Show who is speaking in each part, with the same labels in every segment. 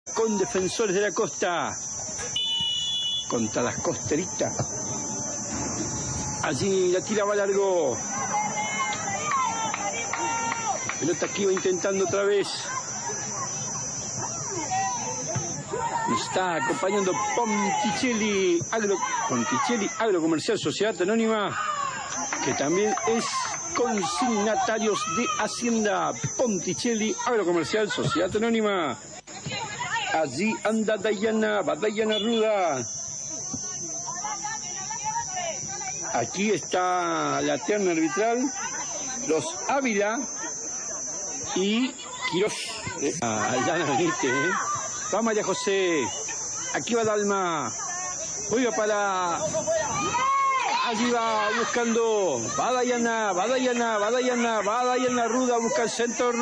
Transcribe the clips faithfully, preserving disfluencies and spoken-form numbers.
Speaker 1: con Defensores de la Costa contra las Costeritas. Allí la tira va largo. Pelota que iba intentando otra vez. Está acompañando Ponticelli Agro, Ponticelli Agrocomercial Sociedad Anónima, que también es consignatarios de Hacienda. Ponticelli Agrocomercial Sociedad Anónima. Allí anda Dayana, va Dayana Ruda. Aquí está la terna arbitral, los Ávila y Quirós. Eh, Aldana Benítez, ¿eh? Va María José, aquí va Dalma, oiga para, allí va buscando, va Dayana, va Dayana, va Dayana, va Dayana Ruda, busca el centro,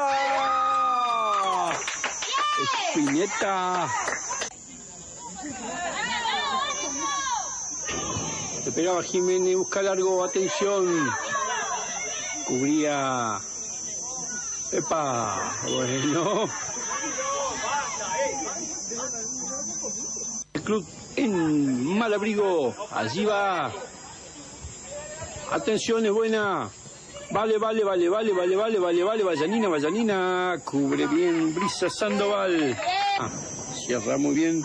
Speaker 1: Ruda, Espineta, le pegaba Jiménez, busca largo, atención, cubría, epa, bueno. El club en Malabrigo, allí va. Atención, es buena. Vale, vale, vale, vale, vale, vale, vale, vale, Vallanina, Vallanina. Cubre bien Brisa Sandoval. Ah, cierra muy bien.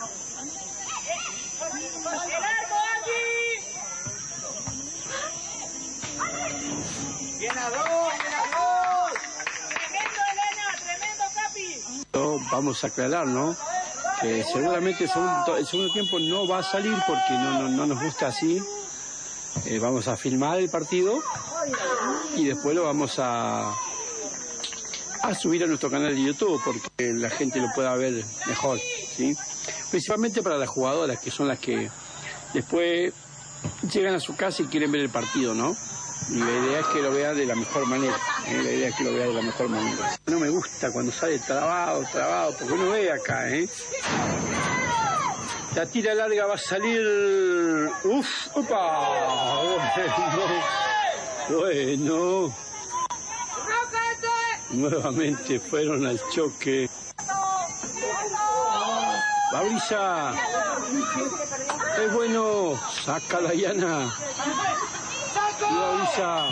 Speaker 1: Vamos a aclarar, ¿no? Que seguramente el segundo, el segundo tiempo no va a salir porque no, no, no nos gusta así. Eh, vamos a filmar el partido y después lo vamos a, a subir a nuestro canal de YouTube porque la gente lo pueda ver mejor, ¿sí? Principalmente para las jugadoras, que son las que después llegan a su casa y quieren ver el partido, ¿no? Y la idea es que lo vea de la mejor manera, ¿eh? La idea es que lo vea de la mejor manera. No me gusta cuando sale trabado, trabado, porque uno ve acá, ¿eh? La tira larga va a salir... ¡Uf! ¡Opa! Bueno, bueno. Nuevamente fueron al choque. Va Brisa. Es bueno. Saca Dayana. Brisa.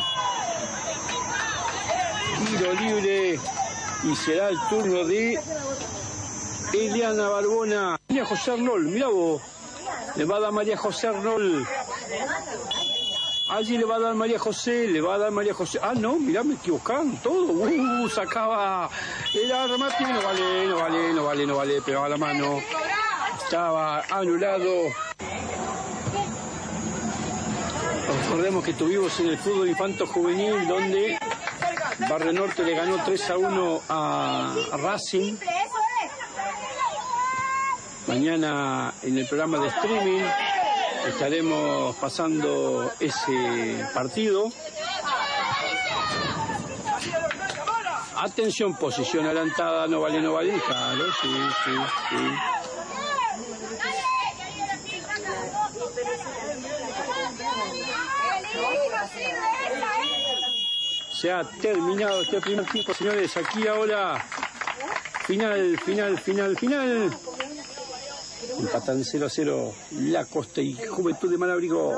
Speaker 1: Tiro libre. Y será el turno de Eliana Barbona. María José Arnold, mirá vos. Le va a dar María José Arnold. Allí le va a dar María José, le va a dar María José. Ah, no, mirá, me equivocaron todo. Uh, sacaba el remate. No vale, no vale, no vale, no vale. Pegaba la mano. Estaba anulado. Recordemos que estuvimos en el fútbol infanto juvenil donde Barrio Norte le ganó tres a uno a Racing. Mañana en el programa de streaming estaremos pasando ese partido. Atención, posición adelantada, no vale, no vale, claro, sí, sí, sí. Se ha terminado este primer tiempo, señores. Aquí ahora, final, final, final, final. Empatan cero a cero La Costa y Juventud de Malabrigo.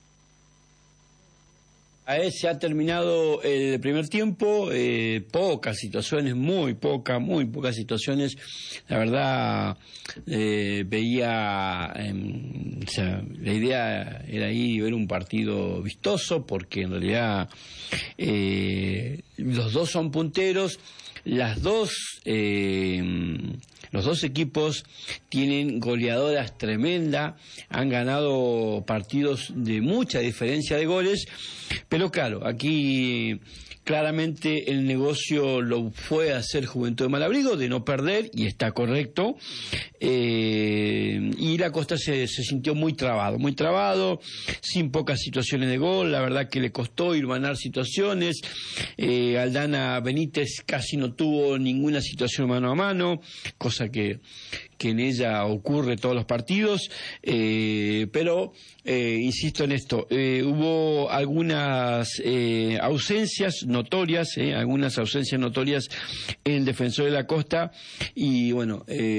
Speaker 1: A él se ha terminado el primer tiempo, eh, pocas situaciones, muy pocas, muy pocas situaciones. La verdad, eh, veía, eh, o sea, la idea era ir y ver un partido vistoso, porque en realidad eh, los dos son punteros, las dos... Eh, Los dos equipos tienen goleadoras tremendas, han ganado partidos de mucha diferencia de goles, pero claro, aquí claramente el negocio lo fue a hacer Juventud de Malabrigo, de no perder, y está correcto, eh, y la Costa se, se sintió muy trabado, muy trabado, sin pocas situaciones de gol, la verdad que le costó ir ganar situaciones, eh, Aldana Benítez casi no tuvo ninguna situación mano a mano, cosa que, que en ella ocurre todos los partidos, eh, pero eh, insisto en esto, eh, hubo algunas eh, ausencias, notorias, eh, algunas ausencias notorias en el defensor de la costa, y bueno, eh,